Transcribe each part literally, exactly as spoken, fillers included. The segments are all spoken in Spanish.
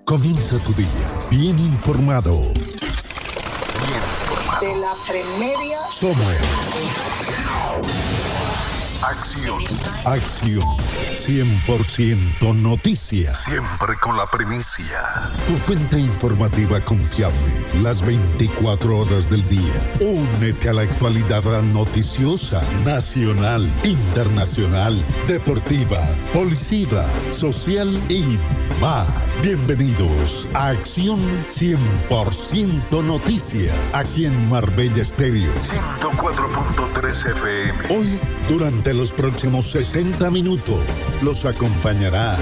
Comienza tu día bien informado. De la Premedia Somos Acción. Acción. cien por ciento noticias. Siempre con la primicia. Tu fuente informativa confiable. Las veinticuatro horas del día. Únete a la actualidad noticiosa, nacional, internacional, deportiva, policiva, social y más. Bienvenidos a Acción cien por ciento Noticia. Aquí en Marbella Estéreo ciento cuatro punto tres F M. Hoy, durante los próximos sesenta minutos, los acompañará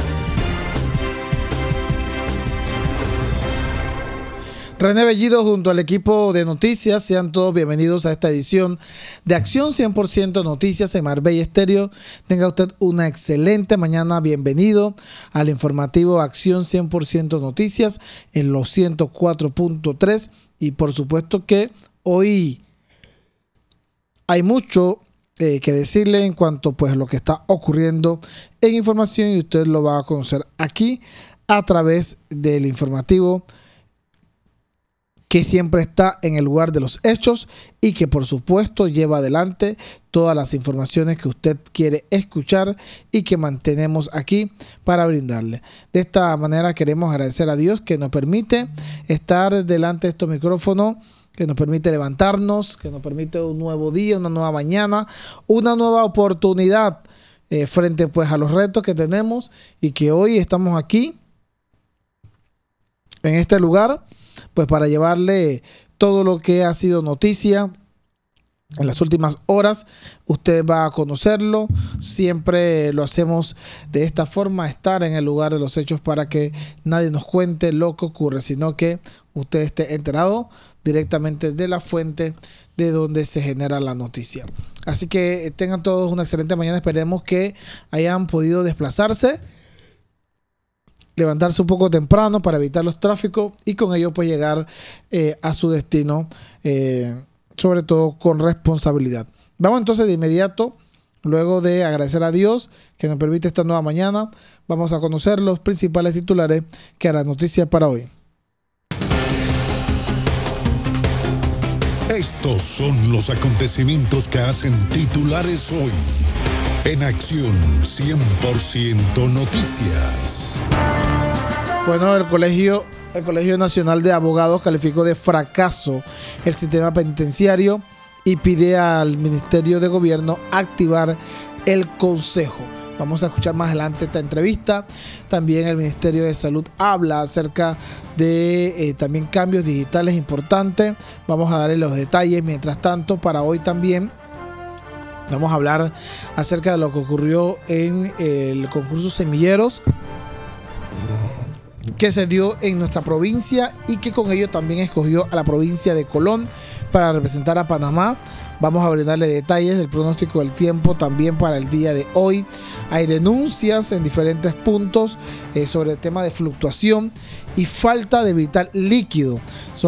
René Bellido junto al equipo de noticias. Sean todos bienvenidos a esta edición de Acción cien por ciento Noticias en Marbella Estéreo. Tenga usted una excelente mañana. Bienvenido al informativo Acción cien por ciento Noticias en los ciento cuatro punto tres. Y por supuesto que hoy hay mucho eh, que decirle en cuanto pues a lo que está ocurriendo en información, y usted lo va a conocer aquí a través del informativo que siempre está en el lugar de los hechos y que por supuesto lleva adelante todas las informaciones que usted quiere escuchar y que mantenemos aquí para brindarle. De esta manera queremos agradecer a Dios que nos permite estar delante de estos micrófonos, que nos permite levantarnos, que nos permite un nuevo día, una nueva mañana, una nueva oportunidad eh, frente pues a los retos que tenemos, y que hoy estamos aquí en este lugar pues para llevarle todo lo que ha sido noticia en las últimas horas. Usted va a conocerlo. Siempre lo hacemos de esta forma, estar en el lugar de los hechos para que nadie nos cuente lo que ocurre, sino que usted esté enterado directamente de la fuente de donde se genera la noticia. Así que tengan todos una excelente mañana. Esperemos que hayan podido desplazarse, levantarse un poco temprano para evitar los tráficos y con ello pues llegar eh, a su destino, eh, sobre todo con responsabilidad. Vamos entonces de inmediato, luego de agradecer a Dios que nos permite esta nueva mañana, vamos a conocer los principales titulares que harán noticia para hoy. Estos son los acontecimientos que hacen titulares hoy en Acción cien por ciento Noticias. Bueno, el Colegio, el Colegio Nacional de Abogados calificó de fracaso el sistema penitenciario y pide al Ministerio de Gobierno activar el Consejo. Vamos a escuchar más adelante esta entrevista. También el Ministerio de Salud habla acerca de eh, también cambios digitales importantes. Vamos a darle los detalles. Mientras tanto, para hoy también vamos a hablar acerca de lo que ocurrió en el concurso Semilleros que se dio en nuestra provincia y que con ello también escogió a la provincia de Colón para representar a Panamá. Vamos a brindarle detalles del pronóstico del tiempo también para el día de hoy. Hay denuncias en diferentes puntos eh, sobre el tema de fluctuación y falta de vital líquido.